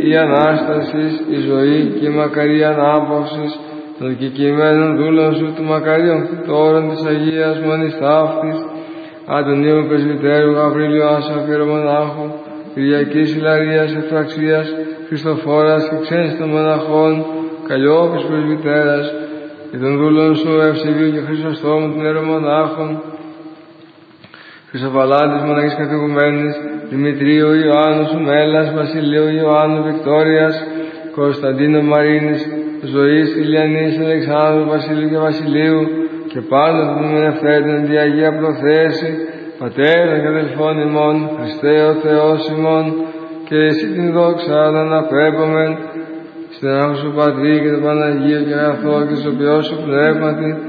η Ανάστασης, η ζωή και η μακαρή ανάπαυσης των κεκειμένων δούλων σου, του μακαρίων κτητόρων της Αγίας Μονής Ταύτης, Αντωνίου Πρεσβυτέρου, Γαβρίλιο Άσα Μονάχου, Κυριακής Ιλαρίας Εφραξίας, Χριστοφόρας και ξένης των μοναχών, Καλλιόπης Πρεσβυτέρας, και των δούλων σου Ευσεβίου και Χρυσοστόμου των ιερομονάχων, Χρυσοπαλάτης μοναχής καθηγουμένης, Δημητρίου Ιωάννου Σουμέλλας, Βασιλείου Ιωάννου Βικτόριας, Κωνσταντίνου Μαρίνης, Ζωής Ηλιανής, Αλεξάνδρου Βασιλείου και Βασιλείου, και πάντα των μενευτέτων τη Αγία Προθέση, Πατέρων και αδελφών ημών, Χριστέ ο Θεός ημών, και εσύ την δόξα να αναπέμπομεν, στην αγάπη σου Πατρί και του Παναγίου και αγαθό και στο ποιό σου πνεύματι,